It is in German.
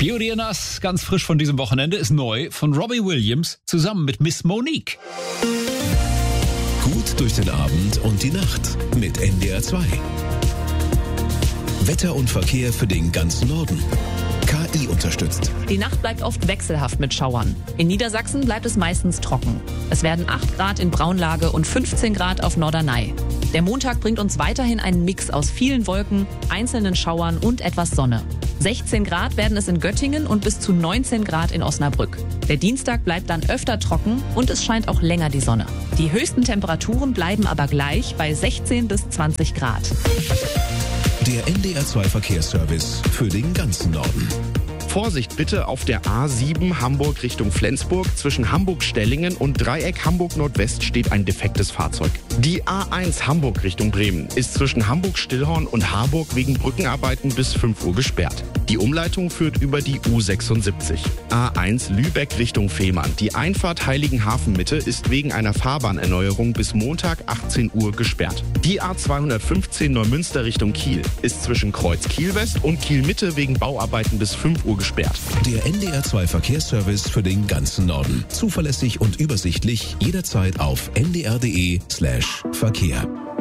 Beauty and Us, ganz frisch von diesem Wochenende, ist neu von Robbie Williams zusammen mit Miss Monique. Gut durch den Abend und die Nacht mit NDR 2. Wetter und Verkehr für den ganzen Norden. KI unterstützt. Die Nacht bleibt oft wechselhaft mit Schauern. In Niedersachsen bleibt es meistens trocken. Es werden 8 Grad in Braunlage und 15 Grad auf Norderney. Der Montag bringt uns weiterhin einen Mix aus vielen Wolken, einzelnen Schauern und etwas Sonne. 16 Grad werden es in Göttingen und bis zu 19 Grad in Osnabrück. Der Dienstag bleibt dann öfter trocken und es scheint auch länger die Sonne. Die höchsten Temperaturen bleiben aber gleich bei 16 bis 20 Grad. Der NDR 2 Verkehrsservice für den ganzen Norden. Vorsicht bitte auf der A7 Hamburg Richtung Flensburg. Zwischen Hamburg-Stellingen und Dreieck Hamburg-Nordwest steht ein defektes Fahrzeug. Die A1 Hamburg Richtung Bremen ist zwischen Hamburg-Stillhorn und Harburg wegen Brückenarbeiten bis 5 Uhr gesperrt. Die Umleitung führt über die U76. A1 Lübeck Richtung Fehmarn. Die Einfahrt Heiligenhafen-Mitte ist wegen einer Fahrbahnerneuerung bis Montag 18 Uhr gesperrt. Die A215 Neumünster Richtung Kiel ist zwischen Kreuz Kiel-West und Kiel-Mitte wegen Bauarbeiten bis 5 Uhr gesperrt. Der NDR 2 Verkehrsservice für den ganzen Norden. Zuverlässig und übersichtlich jederzeit auf ndr.de/Verkehr.